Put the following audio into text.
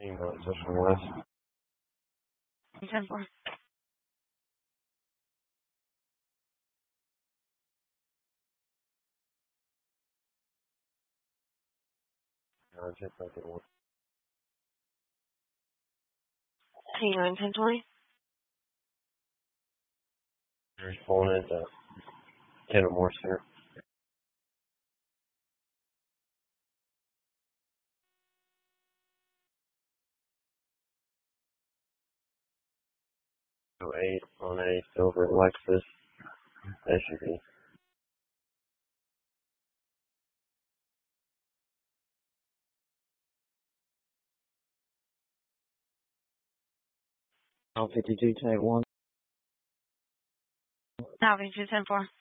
Email Session West. 10-4. Check back at 1. Hang on, 10-20. There's phone at Kenmore Center. So 8 on a silver Lexus SUV. L52 Type 1. Now, 10-4.